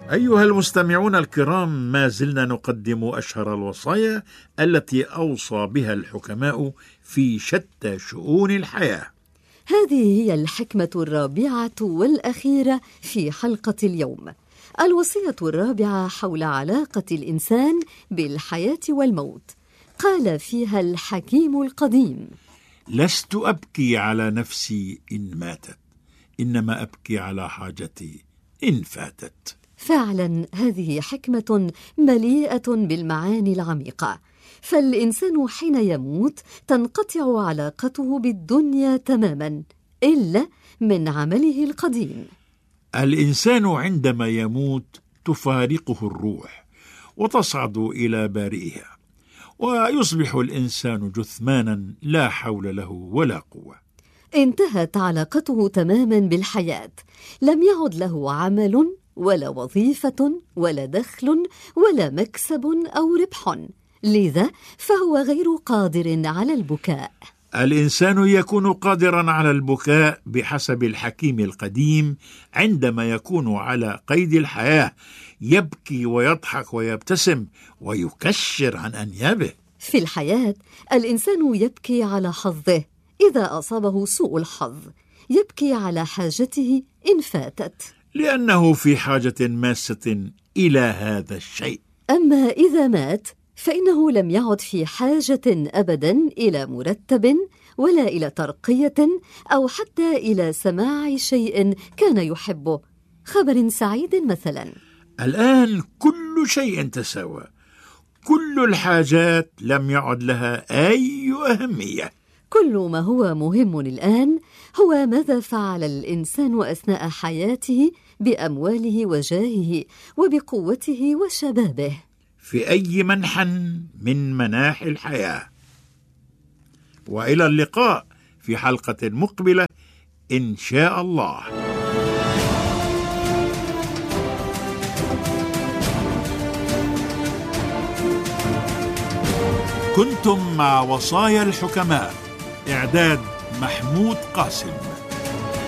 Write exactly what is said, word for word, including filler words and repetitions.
أيها المستمعون الكرام، ما زلنا نقدم أشهر الوصايا التي أوصى بها الحكماء في شتى شؤون الحياة. هذه هي الحكمة الرابعة والأخيرة في حلقة اليوم، الوصية الرابعة حول علاقة الإنسان بالحياة والموت. قال فيها الحكيم القديم: لست أبكي على نفسي إن ماتت، إنما أبكي على حاجتي إن فاتت. فعلا هذه حكمة مليئة بالمعاني العميقة، فالإنسان حين يموت تنقطع علاقته بالدنيا تماما إلا من عمله القديم. الإنسان عندما يموت تفارقه الروح وتصعد إلى بارئها، ويصبح الإنسان جثمانا لا حول له ولا قوة. انتهت علاقته تماما بالحياة، لم يعد له عمل ولا وظيفة ولا دخل ولا مكسب أو ربح، لذا فهو غير قادر على البكاء. الإنسان يكون قادرا على البكاء بحسب الحكيم القديم عندما يكون على قيد الحياة، يبكي ويضحك ويبتسم ويكشر عن أنيابه. في الحياة الإنسان يبكي على حظه إذا أصابه سوء الحظ، يبكي على حاجته إن فاتت، لأنه في حاجة ماسة إلى هذا الشيء. أما إذا مات فإنه لم يعد في حاجة أبدا إلى مرتب ولا إلى ترقية أو حتى إلى سماع شيء كان يحبه، خبر سعيد مثلا. الآن كل شيء تساوى، كل الحاجات لم يعد لها أي أهمية. كل ما هو مهم الآن هو ماذا فعل الإنسان أثناء حياته بأمواله وجاهه وبقوته وشبابه في أي منحى من مناحي الحياة. وإلى اللقاء في حلقة مقبلة إن شاء الله. كنتم مع وصايا الحكماء، إعداد محمود قاسم.